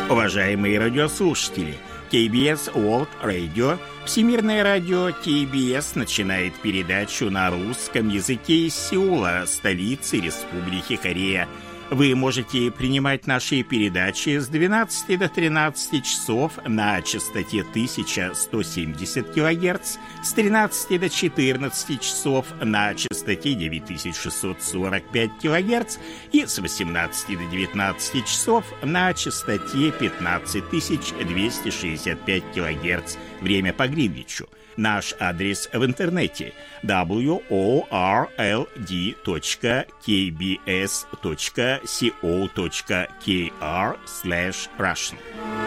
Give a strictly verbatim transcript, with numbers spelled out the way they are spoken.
Уважаемые радиослушатели, кей би эс World Radio, Всемирное радио кей би эс начинает передачу на русском языке из Сеула, столицы Республики Корея. Вы можете принимать наши передачи с двенадцати до тринадцати часов на частоте тысяча сто семьдесят килогерц, с тринадцати до четырнадцати часов на частоте девять тысяч шестьсот сорок пять килогерц и с восемнадцати до девятнадцати часов на частоте пятнадцать тысяч двести шестьдесят пять килогерц. Время по Гринвичу. Наш адрес в интернете дабл ю о ар эл ди точка кей би эс точка си о точка кей ар слэш Russian.